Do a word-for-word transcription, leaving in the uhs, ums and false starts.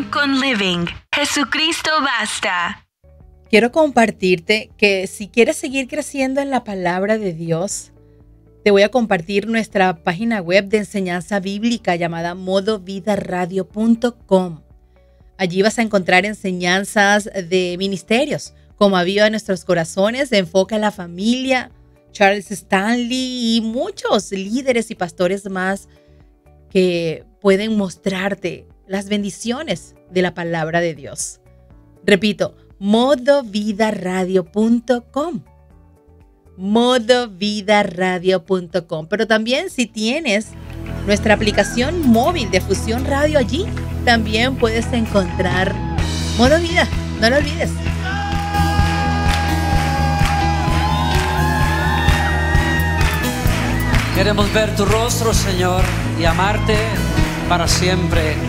Conexión con Living. Jesucristo basta. Quiero compartirte que si quieres seguir creciendo en la palabra de Dios, te voy a compartir nuestra página web de enseñanza bíblica llamada modo vida radio punto com. Allí vas a encontrar enseñanzas de ministerios como Aviva Nuestros Corazones, Enfoca a la Familia, Charles Stanley y muchos líderes y pastores más que pueden mostrarte las bendiciones de la palabra de Dios. Repito, modo vida radio punto com. modo vida radio punto com. Pero también si tienes nuestra aplicación móvil de Fusión Radio, allí también puedes encontrar Modo Vida. No lo olvides. Queremos ver tu rostro, Señor, y amarte para siempre.